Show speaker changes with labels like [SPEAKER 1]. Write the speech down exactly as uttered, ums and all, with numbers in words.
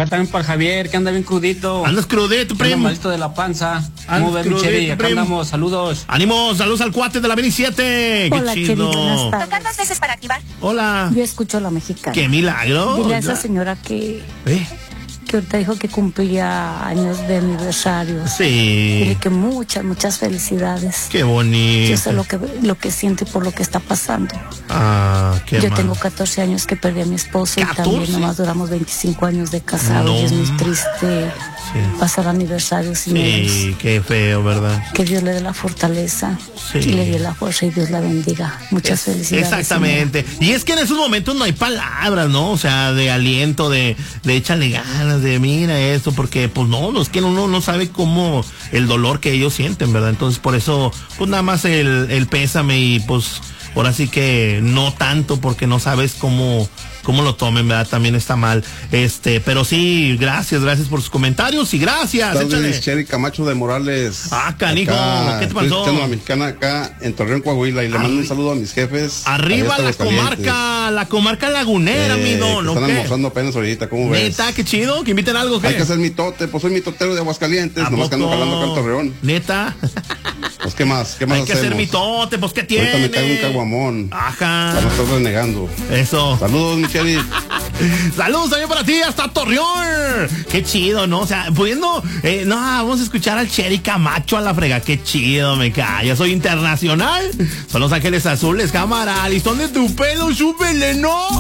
[SPEAKER 1] Acá también para Javier, que anda bien crudito.
[SPEAKER 2] Andas crudito, primo.
[SPEAKER 1] Anda malito de la panza.
[SPEAKER 2] Andas
[SPEAKER 1] ¿Cómo ves, mi
[SPEAKER 2] crudito,
[SPEAKER 1] Cheri? Acá
[SPEAKER 2] primo.
[SPEAKER 1] andamos, saludos.
[SPEAKER 2] ánimo, saludos al cuate de la veintisiete.
[SPEAKER 3] Hola,
[SPEAKER 2] qué chido.
[SPEAKER 3] Cheri, buenas tardes.
[SPEAKER 4] Tocar dos veces para activar.
[SPEAKER 2] Hola.
[SPEAKER 3] Yo escucho a la mexicana.
[SPEAKER 2] Qué milagro.
[SPEAKER 3] Dile a esa
[SPEAKER 2] Ya.
[SPEAKER 3] señora que,
[SPEAKER 2] ¿Eh?
[SPEAKER 3] que ahorita dijo que cumplía años de aniversario.
[SPEAKER 2] Sí.
[SPEAKER 3] Dile que muchas, muchas felicidades.
[SPEAKER 2] Qué bonito.
[SPEAKER 3] Yo sé lo que, lo que siente por lo que está pasando.
[SPEAKER 2] Ah, qué
[SPEAKER 3] Yo
[SPEAKER 2] mal.
[SPEAKER 3] tengo catorce años que perdí a mi esposo y
[SPEAKER 2] ¿catorce?
[SPEAKER 3] también nomás duramos veinticinco años de casados
[SPEAKER 2] No.
[SPEAKER 3] y es muy triste
[SPEAKER 2] Sí.
[SPEAKER 3] pasar aniversarios sin ellos.
[SPEAKER 2] Sí, qué feo, ¿verdad?
[SPEAKER 3] Que Dios le dé la fortaleza
[SPEAKER 2] Sí.
[SPEAKER 3] y le dé la fuerza y Dios la bendiga. Muchas felicidades.
[SPEAKER 2] Exactamente. Y es que en esos momentos no hay palabras, ¿no? O sea, de aliento, de, de échale ganas, de mira esto, porque pues no, no es que uno no sabe cómo el dolor que ellos sienten, ¿verdad? Entonces por eso, pues nada más el, el pésame y pues ahora sí que no tanto porque no sabes cómo cómo lo tomen, ¿verdad? También está mal. Este, pero sí, gracias, gracias por sus comentarios y gracias. Échale.
[SPEAKER 5] Cheri Camacho de Morales.
[SPEAKER 2] Ah, canijo,
[SPEAKER 5] Acá,
[SPEAKER 2] ¿qué te
[SPEAKER 5] estoy
[SPEAKER 2] pasó?
[SPEAKER 5] escuchando a la mexicana acá en Torreón, Coahuila, y le mando un saludo a mis jefes.
[SPEAKER 2] Arriba
[SPEAKER 5] allá
[SPEAKER 2] la
[SPEAKER 5] hasta Aguascalientes.
[SPEAKER 2] comarca, la comarca lagunera,
[SPEAKER 5] Eh,
[SPEAKER 2] mi don,
[SPEAKER 5] que
[SPEAKER 2] ¿o
[SPEAKER 5] están
[SPEAKER 2] qué?
[SPEAKER 5] almorzando apenas ahorita, ¿cómo ves?
[SPEAKER 2] Neta, qué chido, que inviten algo, ¿qué?
[SPEAKER 5] Hay que hacer mitote, pues soy mitotero de Aguascalientes,
[SPEAKER 2] ¿A
[SPEAKER 5] nomás que ando
[SPEAKER 2] poco?
[SPEAKER 5] jalando acá en Torreón.
[SPEAKER 2] Neta.
[SPEAKER 5] Pues qué más, qué más
[SPEAKER 2] Hay que
[SPEAKER 5] hacemos?
[SPEAKER 2] hacer mitote, pues ¿qué tiene?
[SPEAKER 5] Ahorita me caigo un caguamón.
[SPEAKER 2] Ajá.
[SPEAKER 5] Para no estar renegando.
[SPEAKER 2] Eso.
[SPEAKER 5] Saludos, mi Cheri.
[SPEAKER 2] Saludos también para ti, hasta Torreón. Qué chido, ¿no? O sea, pudiendo, eh, no, vamos a escuchar al Cheri Camacho a la frega. Qué chido, me calla. Soy internacional. Son Los Ángeles Azules, cámara. Listón de tu pelo, súbele, ¿no?